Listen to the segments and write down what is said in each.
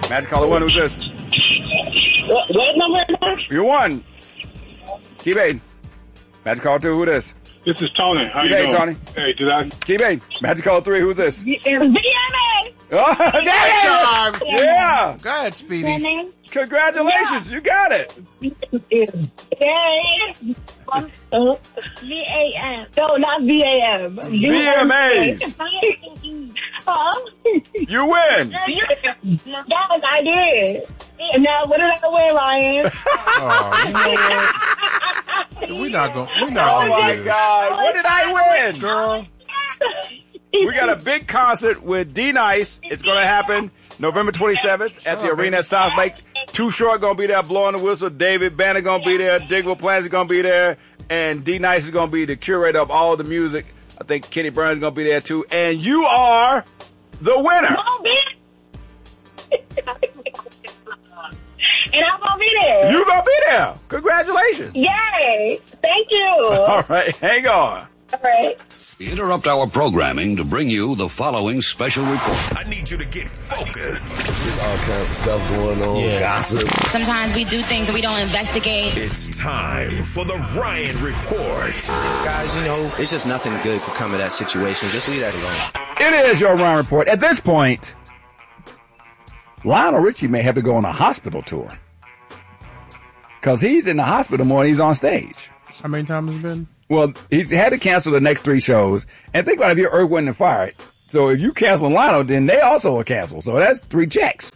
Magic caller 1, who's this? What number is that? You're 1. Keep 8. Magic caller 2, who this? This is Tony. How Keep you 8, doing? Tony. Hey, did I? Keep 8. Magic caller 3, who's this? VMA. Oh, Time. yeah. Go ahead, Speedy. Congratulations, you got it. VAM. No, not VAM. VMAs. You win. Yes, I did. And now, what did I win, Ryan? Oh, you know what? We're not going Oh, to my do this. God. What did I win? Girl. We got a big concert with D-Nice. It's going to happen November 27th at the Arena at South Lake. Too Short going to be there blowing the whistle. David Banner going to be there. Digable Plans is going to be there. And D-Nice is going to be the curator of all the music. I think Kenny Burns is going to be there, too. And you are the winner. And I'm going to be there. You're going to be there. Congratulations. Yay. Thank you. All right. Hang on. All right. We interrupt our programming to bring you the following special report. I need you to get focused. There's all kinds of stuff going on, gossip. Sometimes we do things and we don't investigate. It's time for the Ryan Report. Guys, you know, it's just nothing good could come of that situation. Just leave that alone. It is your Ryan Report. At this point, Lionel Richie may have to go on a hospital tour. Because he's in the hospital more than he's on stage. How many times has it been? Well, he's had to cancel the next 3 shows. And think about it, if you're Earth, Wind, and Fire. So if you cancel Lionel, then they also will cancel. So that's 3 checks.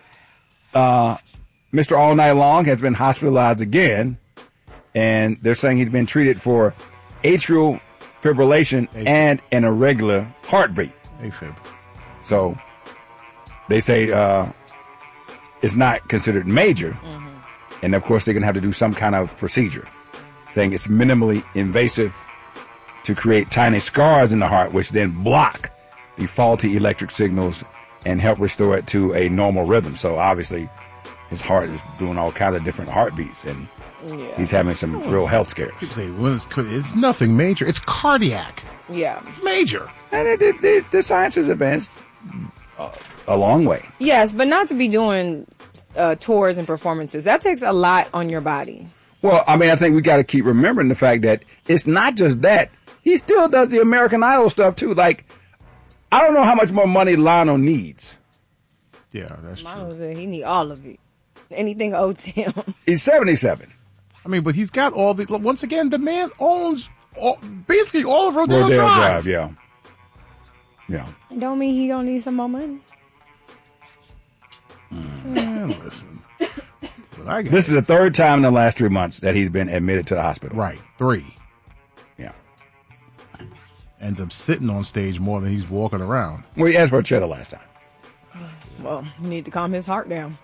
Mr. All Night Long has been hospitalized again. And they're saying he's been treated for atrial fibrillation and an irregular heartbeat. AFib. So they say it's not considered major. Mm-hmm. And, of course, they're going to have to do some kind of procedure, saying it's minimally invasive to create tiny scars in the heart, which then block the faulty electric signals and help restore it to a normal rhythm. So, obviously, his heart is doing all kinds of different heartbeats, and he's having some real health scares. People say, well, it's nothing major. It's cardiac. Yeah. It's major. And the science has advanced a long way. Yes, but not to be doing tours and performances. That takes a lot on your body. Well, I mean, I think we got to keep remembering the fact that it's not just that. He still does the American Idol stuff, too. Like, I don't know how much more money Lionel needs. Yeah, that's true. Lionel said he need all of it. Anything owed to him. He's 77. I mean, but he's got all the... Once again, the man owns basically all of Rodeo Drive. Yeah. Yeah. Don't mean he don't need some more money. Listen. This is the 3rd time in the last 3 months that he's been admitted to the hospital. Right. 3. Yeah. Ends up sitting on stage more than he's walking around. Well, he asked for a cheddar last time. Well, you need to calm his heart down.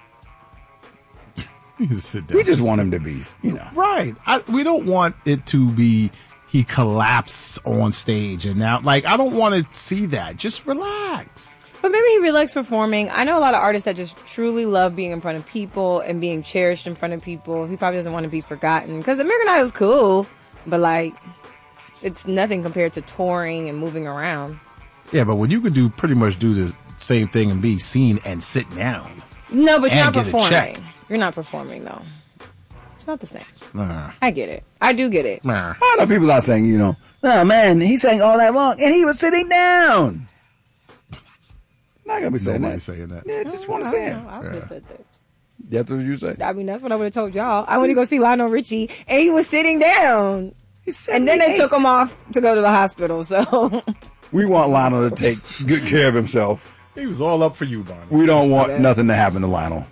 You just sit down. We just want him to be, Right. We don't want it to be he collapsed on stage and now, I don't want to see that. Just relax. But maybe he likes performing. I know a lot of artists that just truly love being in front of people and being cherished in front of people. He probably doesn't want to be forgotten. Because American Idol is cool, but it's nothing compared to touring and moving around. Yeah, but when you can pretty much do the same thing and be seen and sit down. No, but you're not get a performing. check. You're not performing, though. It's not the same. I get it. I do get it. I know people are saying, oh man, he sang all that long and he was sitting down. Not gonna be saying that. Saying that. Yeah, just want to say it. I would have said that. That's what you say. I mean, that's what I would have told y'all. I went to go see Lionel Richie, and he was sitting down. And then they took him off to go to the hospital, so... We want Lionel to take good care of himself. He was all up for you, Bonnie. We don't want nothing to happen to Lionel.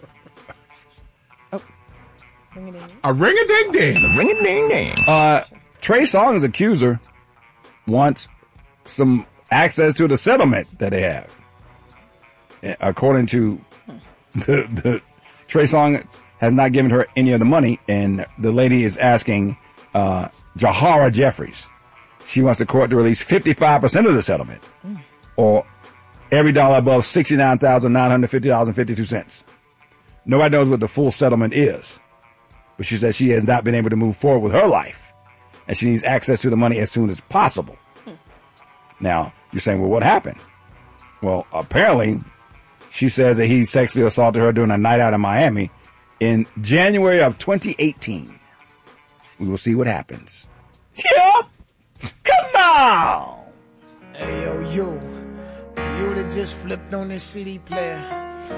A ring-a-ding-ding. Ring-a-ding-ding. Trey Songz's accuser wants some access to the settlement that they have. According to the Trey Songz has not given her any of the money, and the lady is asking Jahara Jeffries. She wants the court to release 55% of the settlement, or every dollar above $69,950.52. Nobody knows what the full settlement is, but she says she has not been able to move forward with her life, and she needs access to the money as soon as possible. Now, you're saying, well, what happened? Well, apparently, She says that he sexually assaulted her during a night out in Miami in January of 2018. We will see what happens. Yep. Come on. Hey, yo, you that just flipped on this CD player.